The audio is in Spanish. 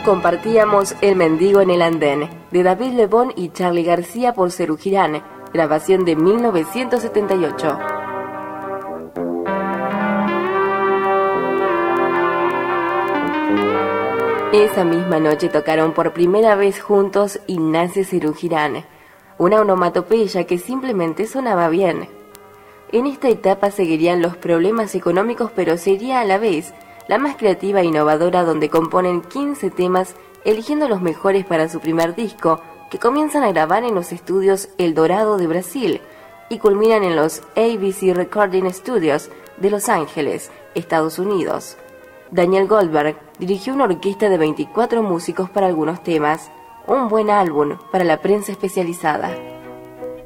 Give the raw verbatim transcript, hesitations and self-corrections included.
Compartíamos El mendigo en el andén, de David Lebón y Charly García por Serú Girán, grabación de mil novecientos setenta y ocho. Esa misma noche tocaron por primera vez juntos y nace Serú Girán, una onomatopeya que simplemente sonaba bien. En esta etapa seguirían los problemas económicos, pero sería a la vez la más creativa e innovadora, donde componen quince temas, eligiendo los mejores para su primer disco, que comienzan a grabar en los estudios El Dorado de Brasil y culminan en los A B C Recording Studios de Los Ángeles, Estados Unidos. Daniel Goldberg dirigió una orquesta de veinticuatro músicos para algunos temas, un buen álbum para la prensa especializada.